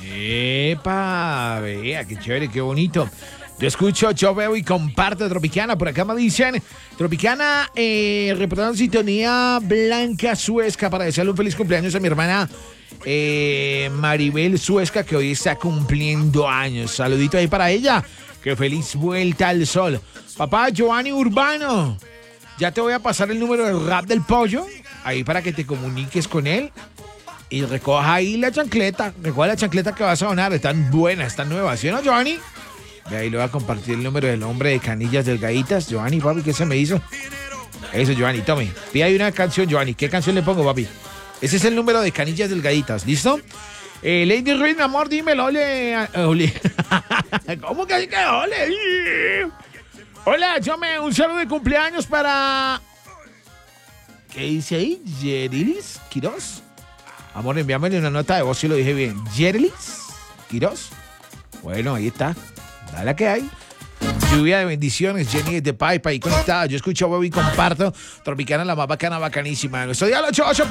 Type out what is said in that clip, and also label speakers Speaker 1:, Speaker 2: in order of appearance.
Speaker 1: Epa, vea, qué chévere, qué bonito. Yo veo y comparto Tropicana. Por acá me dicen, Tropicana, reportando sintonía Blanca Suesca para desearle un feliz cumpleaños a mi hermana Maribel Suesca, que hoy está cumpliendo años. Saludito ahí para ella. Que feliz vuelta al sol. Papá Giovanni Urbano, ya te voy a pasar el número del rap del pollo, ahí para que te comuniques con él y recoja ahí la chancleta. Recuerda la chancleta que vas a donar, están buenas, están nuevas, ¿sí o no, Giovanni? De ahí le voy a compartir el número del hombre de Canillas Delgaditas. Giovanni, papi, ¿qué se me hizo? Eso, Giovanni, tome. Pide ahí una canción, Giovanni. ¿Qué canción le pongo, papi? Ese es el número de Canillas Delgaditas, ¿listo? Lady Ruiz, mi amor, dímelo, ole. ¿Cómo que hay que ole? Hola, un saludo de cumpleaños para... ¿Qué dice ahí? ¿Yerilis Quiroz? Amor, envíame una nota de voz si lo dije bien. ¿Yerilis Quiroz? Bueno, ahí está. Dale la que hay. Lluvia de bendiciones, Jenny de Paipa ahí conectada. Yo escucho, huevo y comparto. Tropicana, la más bacana, bacanísima. Estoy a las 8.